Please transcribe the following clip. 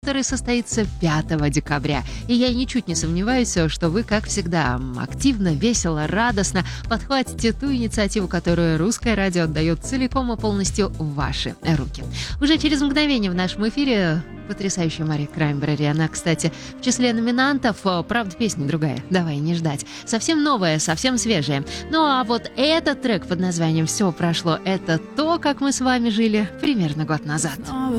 который состоится 5 декабря. И я ничуть не сомневаюсь, что вы, как всегда, активно, весело, радостно подхватите ту инициативу, которую Русское радио отдает целиком и полностью в ваши руки. Уже через мгновение в нашем эфире потрясающая Мари Краймбрери. Она, кстати, в числе номинантов. Правда, песня другая. Давай не ждать. Совсем новая, совсем свежая. Ну а вот этот трек под названием «Все прошло» — это то, как мы с вами жили примерно год назад. Снова